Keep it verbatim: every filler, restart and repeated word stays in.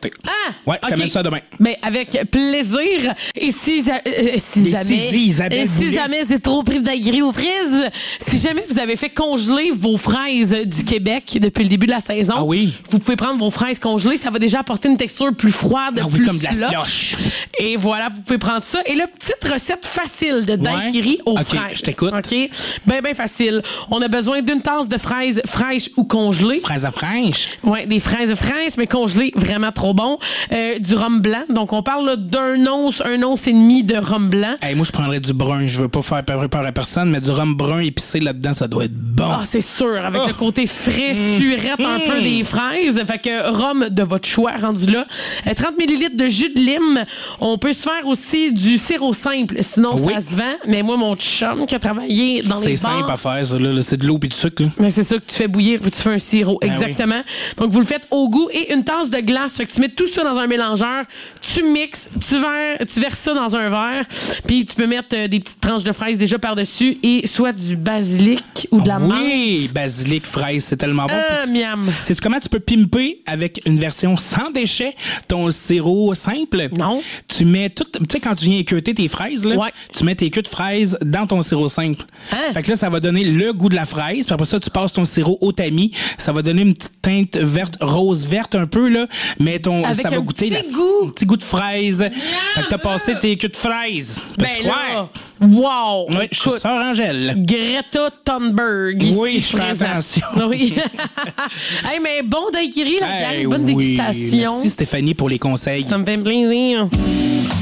goûter. Ah! Ouais, je okay. t'amène ça demain. Ben, avec plaisir. Et si, euh, si Les jamais... Zizi, Isabelle et si Boulay. jamais c'est trop pris d'aigri aux fraises, si jamais vous avez fait congeler vos fraises du Québec depuis le début de la saison, Ah oui? vous pouvez prendre vos fraises congelées. Ça va déjà apporter une texture plus froide, Ah oui, plus comme de la slush. slush. Et voilà, vous pouvez prendre ça. Et là, petite recette facile de daiquiri aux OK, fraises. je t'écoute. OK? Ben, ben facile. On a besoin d'une tasse de fraises fraîches ou congelées. Fraises à fraîche. Oui, des fraises fraîches, mais congelées, vraiment trop bon. Euh, du rhum blanc. Donc, on parle là, d'un once, un once et demi de rhum blanc. Hey, moi, je prendrais du brun. Je veux pas faire peur à personne, mais du rhum brun épicé là-dedans, ça doit être bon. Ah, c'est sûr, avec Oh. le côté frais, surette un peu des fraises. Fait que rhum de votre choix, rendu là. Euh, trente millilitres de jus de lime. On peut se faire aussi du sirop simple, sinon Oui. ça se vend. Mais moi, mon chum qui a travaillé dans les C'est bars... simple à faire, ça. Là, là. C'est de l'eau puis du sucre. Là. Mais c'est ça que tu fais bouillir, puis tu fais un sirop. Ben Exactement. Donc, vous le faites au goût et une tasse de glace. Fait que tu mets tout ça dans un mélangeur, tu mixes, tu, ver, tu verses ça dans un verre, puis tu peux mettre euh, des petites tranches de fraises déjà par-dessus et soit du basilic ou de la menthe. Oui, basilic, fraise, c'est tellement bon. Euh, Puis, miam. sais-tu comment tu peux pimper avec une version sans déchets ton sirop simple? Non. Tu mets tout. Tu sais, quand tu viens équeuter tes fraises, là, Ouais. tu mets tes queues de fraises dans ton sirop simple. Hein? Fait que là, ça va donner le goût de la fraise. Puis après ça, tu passes ton sirop au tamis. Ça va donner une petite teinte verte, rose verte un peu, là. Mais ton, Avec ça va un goûter petit la, goût. un petit goût de fraise. Fait que t'as passé tes queues de fraises. Ben Peux-tu croire? là, wow. Oui, je suis Écoute, sœur Angèle. Greta Thunberg. ici Oui, je fais présent. attention. Oui. Hey, mais bon daiquiri, la Hey, gang. Bonne oui. dégustation. Merci Stéphanie pour les conseils. Ça me fait plaisir.